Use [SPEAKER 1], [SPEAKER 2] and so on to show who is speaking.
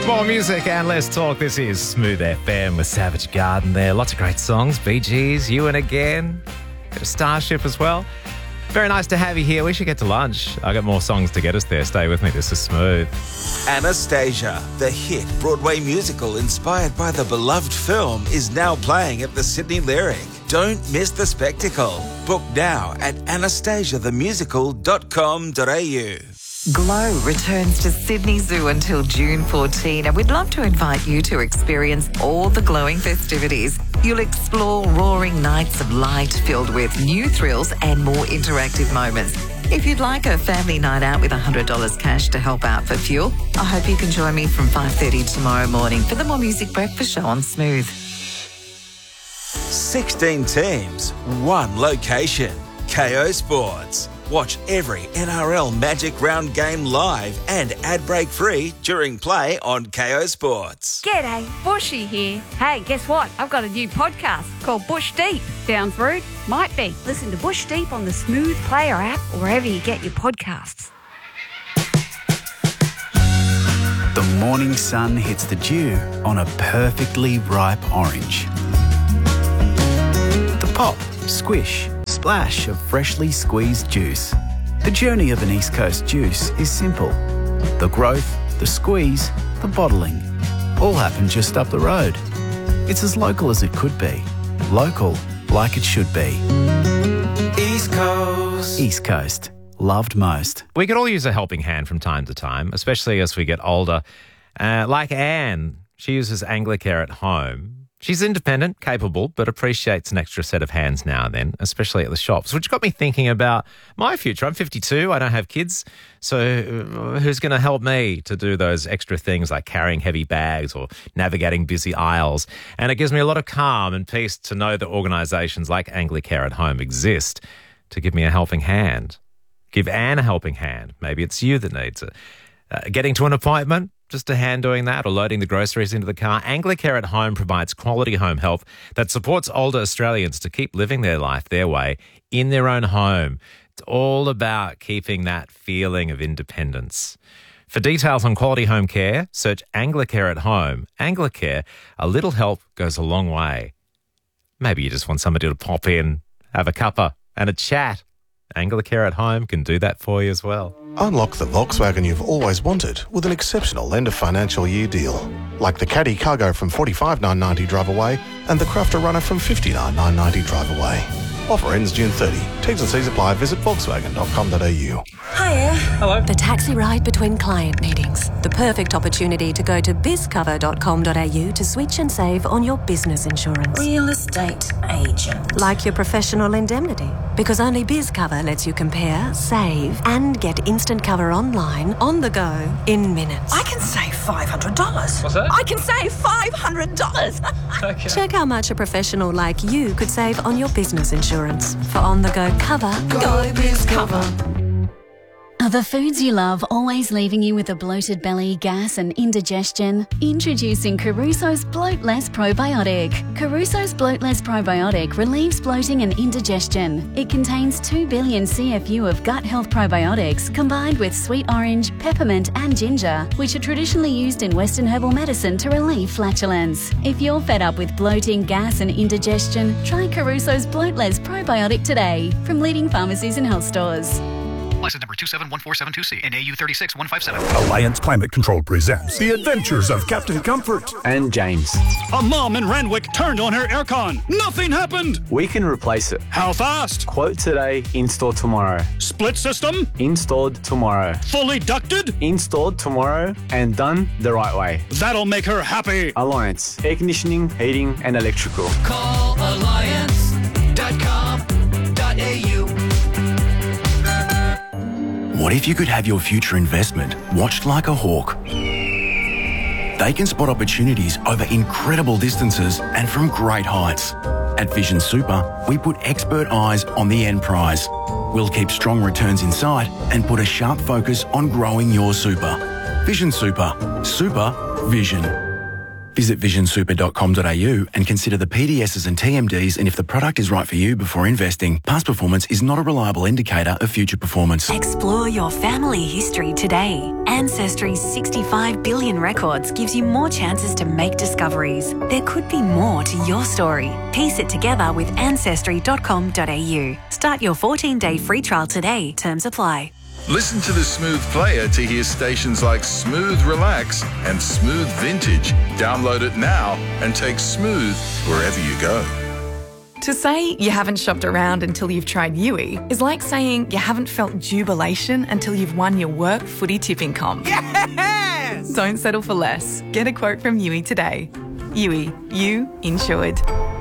[SPEAKER 1] More music and less talk. This is Smooth FM with Savage Garden there. Lots of great songs. Bee Gees, You and Again. Bit of Starship as well. Very nice to have you here. We should get to lunch. I got more songs to get us there. Stay with me. This is Smooth.
[SPEAKER 2] Anastasia, the hit Broadway musical inspired by the beloved film, is now playing at the Sydney Lyric. Don't miss the spectacle. Book now at anastasiathemusical.com.au.
[SPEAKER 3] Glow returns to Sydney Zoo until June 14, and we'd love to invite you to experience all the glowing festivities. You'll explore roaring nights of light filled with new thrills and more interactive moments. If you'd like a family night out with $100 cash to help out for fuel, I hope you can join me from 5:30 tomorrow morning for the More Music Breakfast Show on Smooth.
[SPEAKER 2] 16 teams, one location. KO Sports. Watch every NRL Magic Round game live and ad break free during play on KO Sports.
[SPEAKER 4] G'day, Bushy here. Hey, guess what? I've got a new podcast called Bush Deep. Sounds rude? Might be. Listen to Bush Deep on the Smooth Player app or wherever you get your podcasts.
[SPEAKER 5] The morning sun hits the dew on a perfectly ripe orange. The pop, squish, splash of freshly squeezed juice. The journey of an East Coast juice is simple. The growth, the squeeze, the bottling, all happen just up the road. It's as local as it could be. Local, like it should be.
[SPEAKER 2] East Coast.
[SPEAKER 5] East Coast, loved most.
[SPEAKER 1] We could all use a helping hand from time to time, especially as we get older. Like Anne, she uses Anglicare at home. She's independent, capable, but appreciates an extra set of hands now and then, especially at the shops, which got me thinking about my future. I'm 52, I don't have kids, so who's going to help me to do those extra things like carrying heavy bags or navigating busy aisles? And it gives me a lot of calm and peace to know that organisations like Anglicare at home exist to give me a helping hand. Give Anne a helping hand. Maybe it's you that needs it. Getting to an appointment, just a hand doing that, or loading the groceries into the car. Anglicare at Home provides quality home health that supports older Australians to keep living their life their way in their own home. It's all about keeping that feeling of independence. For details on quality home care, search Anglicare at Home. Anglicare, a little help goes a long way. Maybe you just want somebody to pop in, have a cuppa and a chat. Anglicare at Home can do that for you as well.
[SPEAKER 6] Unlock the Volkswagen you've always wanted with an exceptional end of financial year deal. Like the Caddy Cargo from $45,990 drive away and the Crafter Runner from $59,990 drive away. Offer ends June 30. T's and C's apply. Visit Volkswagen.com.au.
[SPEAKER 7] Hiya.
[SPEAKER 8] Hello.
[SPEAKER 7] The taxi ride between client meetings. The perfect opportunity to go to bizcover.com.au to switch and save on your business insurance.
[SPEAKER 8] Real estate agent.
[SPEAKER 7] Like your professional indemnity. Because only BizCover lets you compare, save, and get instant cover online, on the go, in minutes.
[SPEAKER 8] I can save $500.
[SPEAKER 1] What's that?
[SPEAKER 8] I can save $500.
[SPEAKER 1] Okay.
[SPEAKER 7] Check how much a professional like you could save on your business insurance. For on-the-go cover,
[SPEAKER 8] Go BizCover.
[SPEAKER 9] Are the foods you love always leaving you with a bloated belly, gas and indigestion? Introducing Caruso's Bloatless Probiotic. Caruso's Bloatless Probiotic relieves bloating and indigestion. It contains 2 billion CFU of gut health probiotics combined with sweet orange, peppermint and ginger, which are traditionally used in Western herbal medicine to relieve flatulence. If you're fed up with bloating, gas and indigestion, try Caruso's Bloatless Probiotic today from leading pharmacies and health stores.
[SPEAKER 10] License number 271472C and AU 36157.
[SPEAKER 11] Alliance Climate Control presents The Adventures of Captain Comfort
[SPEAKER 12] and James.
[SPEAKER 11] A mom in Randwick turned on her aircon. Nothing happened.
[SPEAKER 12] We can replace it.
[SPEAKER 11] How fast?
[SPEAKER 12] Quote today, install tomorrow.
[SPEAKER 11] Split system?
[SPEAKER 12] Installed tomorrow.
[SPEAKER 11] Fully ducted?
[SPEAKER 12] Installed tomorrow and done the right way.
[SPEAKER 11] That'll make her happy.
[SPEAKER 12] Alliance. Air conditioning, heating and electrical.
[SPEAKER 13] Call alliance.com.au.
[SPEAKER 14] What if you could have your future investment watched like a hawk? They can spot opportunities over incredible distances and from great heights. At Vision Super, we put expert eyes on the end prize. We'll keep strong returns in sight and put a sharp focus on growing your super. Vision Super. Super Vision. Visit visionsuper.com.au and consider the PDSs and TMDs and if the product is right for you before investing. Past performance is not a reliable indicator of future performance.
[SPEAKER 7] Explore your family history today. Ancestry's 65 billion records gives you more chances to make discoveries. There could be more to your story. Piece it together with ancestry.com.au. Start your 14-day free trial today. Terms apply.
[SPEAKER 13] Listen to the Smooth Player to hear stations like Smooth Relax and Smooth Vintage. Download it now and take Smooth wherever you go.
[SPEAKER 15] To say you haven't shopped around until you've tried Yui is like saying you haven't felt jubilation until you've won your work footy tipping comp. Yes! Don't settle for less. Get a quote from Yui today. Yui, you insured.